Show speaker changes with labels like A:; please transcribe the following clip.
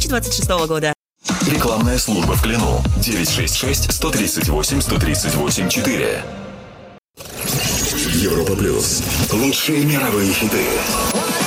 A: 2026 года.
B: Рекламная служба в Клину. 966-138-138-4. Европа Плюс. Лучшие мировые хиты.